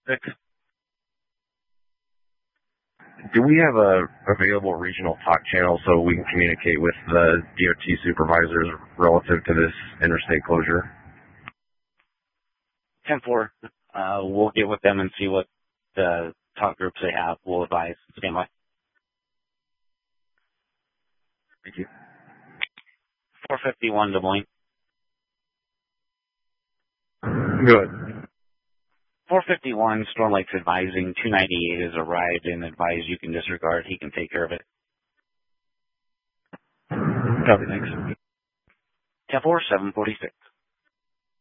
6. Do we have a available regional talk channel so we can communicate with the DOT supervisors relative to this interstate closure? 10-4. We'll get with them and see what the talk groups they have. We'll advise. Stand by. Thank you. 451 Des Moines. Good. 451, Storm Lake's advising 298 has arrived and advised you can disregard. He can take care of it. Copy, thanks. 10-4, 746.